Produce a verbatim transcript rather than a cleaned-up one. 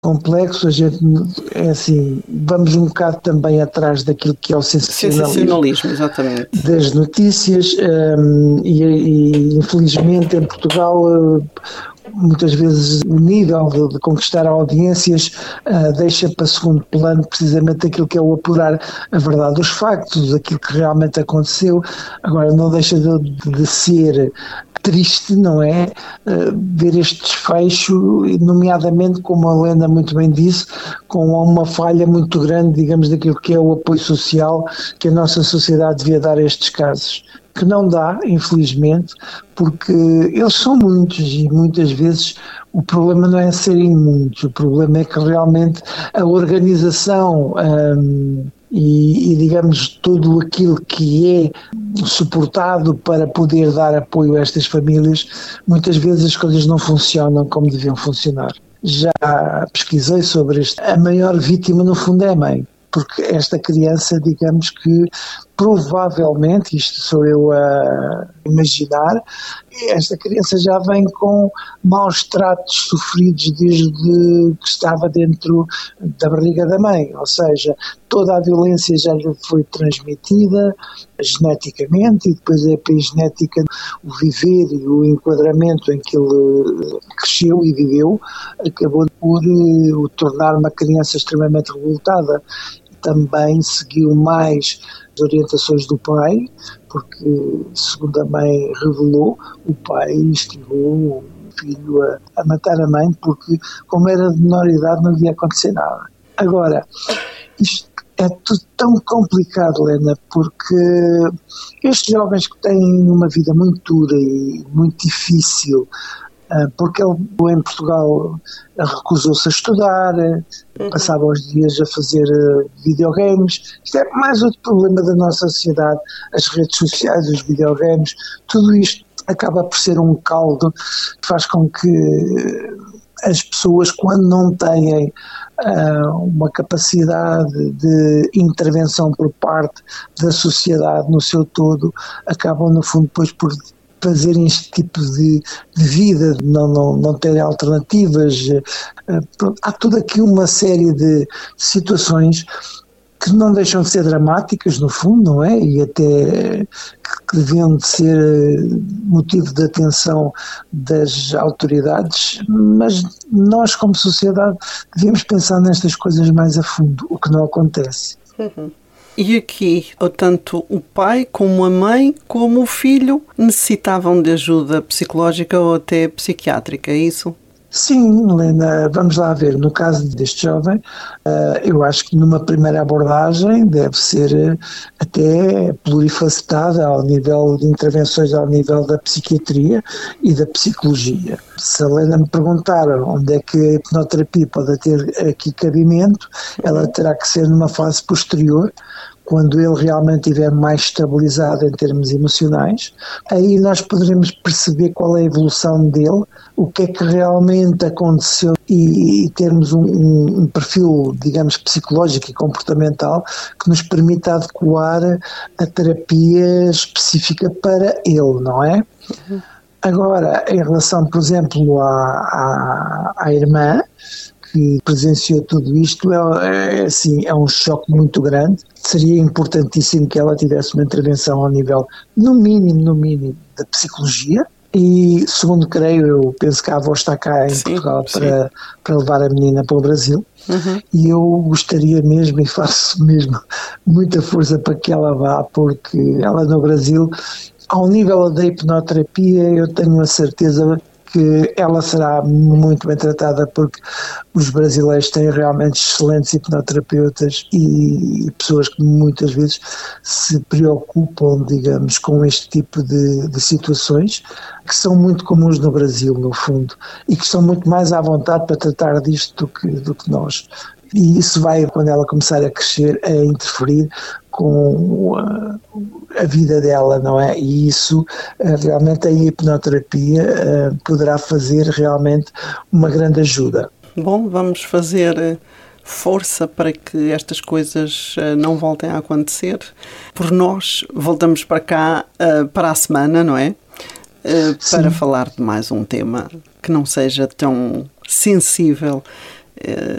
complexo, a gente é assim, vamos um bocado também atrás daquilo que é o sensacionalismo, sensacionalismo exatamente, das notícias, um, e, e infelizmente em Portugal uh, muitas vezes o nível de, de conquistar audiências uh, deixa para segundo plano precisamente aquilo que é o apurar a verdade dos factos, aquilo que realmente aconteceu. Agora não deixa de, de ser triste, não é, uh, ver este desfecho, nomeadamente, como a Helena muito bem disse, com uma falha muito grande, digamos, daquilo que é o apoio social que a nossa sociedade devia dar a estes casos, que não dá, infelizmente, porque eles são muitos e muitas vezes o problema não é serem muitos, o problema é que realmente a organização um, e, e, digamos, tudo aquilo que é suportado para poder dar apoio a estas famílias, muitas vezes as coisas não funcionam como deviam funcionar. Já pesquisei sobre isto. A maior vítima, no fundo, é a mãe, porque esta criança, digamos que provavelmente, isto sou eu a imaginar, esta criança já vem com maus tratos sofridos desde que estava dentro da barriga da mãe, ou seja, toda a violência já lhe foi transmitida geneticamente e depois a epigenética, o viver e o enquadramento em que ele cresceu e viveu, acabou por o tornar uma criança extremamente revoltada. Também seguiu mais as orientações do pai, porque, segundo a mãe revelou, o pai instigou o filho a, a matar a mãe, porque, como era de menor idade, não ia acontecer nada. Agora, isto é tudo tão complicado, Helena, porque estes jovens que têm uma vida muito dura e muito difícil, porque ele em Portugal recusou-se a estudar, passava os dias a fazer videogames. Isto é mais outro problema da nossa sociedade, as redes sociais, os videogames, tudo isto acaba por ser um caldo que faz com que as pessoas, quando não têm uh, uma capacidade de intervenção por parte da sociedade no seu todo, acabam no fundo depois por fazerem este tipo de, de vida, não, não, não terem alternativas. Há toda aqui uma série de situações que não deixam de ser dramáticas, no fundo, não é? E até que deviam de ser motivo de atenção das autoridades, mas nós, como sociedade, devíamos pensar nestas coisas mais a fundo, o que não acontece. Uhum. E aqui, tanto o pai como a mãe, como o filho, necessitavam de ajuda psicológica ou até psiquiátrica, é isso? Sim, Helena, vamos lá ver. No caso deste jovem, eu acho que numa primeira abordagem deve ser até plurifacetada ao nível de intervenções ao nível da psiquiatria e da psicologia. Se a Helena me perguntar onde é que a hipnoterapia pode ter aqui cabimento, ela terá que ser numa fase posterior, quando ele realmente estiver mais estabilizado em termos emocionais. Aí nós poderemos perceber qual é a evolução dele, o que é que realmente aconteceu e, e termos um, um, um perfil, digamos, psicológico e comportamental que nos permita adequar a terapia específica para ele, não é? Uhum. Agora, em relação, por exemplo, à, à, à irmã, que presenciou tudo isto, é, é, assim, é um choque muito grande. Seria importantíssimo que ela tivesse uma intervenção ao nível, no mínimo, no mínimo, da psicologia. E, segundo creio, eu penso que a avó está cá em sim, Portugal para, para levar a menina para o Brasil. Uhum. E eu gostaria mesmo, e faço mesmo muita força para que ela vá, porque ela no Brasil, ao nível da hipnoterapia, eu tenho a certeza que ela será muito bem tratada, porque os brasileiros têm realmente excelentes hipnoterapeutas e pessoas que muitas vezes se preocupam, digamos, com este tipo de, de situações que são muito comuns no Brasil, no fundo, e que estão muito mais à vontade para tratar disto do que, do que nós. E isso vai, quando ela começar a crescer, a interferir com a, a vida dela, não é? E isso, realmente, a hipnoterapia poderá fazer realmente uma grande ajuda. Bom, vamos fazer força para que estas coisas não voltem a acontecer. Por nós, voltamos para cá para a semana, não é? Para Sim. falar de mais um tema que não seja tão sensível